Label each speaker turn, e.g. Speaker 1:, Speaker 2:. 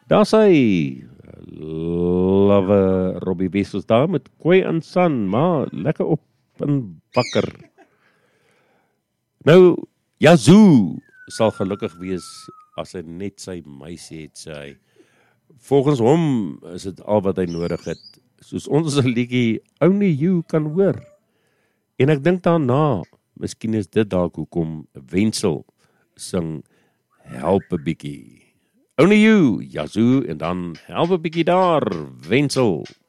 Speaker 1: Daar sy Love Robbie Wessels daar met Kooi en San, maar lekker op en wakker. Nou, Yazoo sal gelukkig wees as hy net sy meisie het, sê hy. Volgens hom is dit al wat hy nodig het. Soos ons 'n liedjie Only You kan hoor. En ek dink daarna, miskien is dit dalk hoekom Wenzel sing Help 'n bietjie. Only You, Yazoo, en dan Help 'n bietjie daar, Wenzel.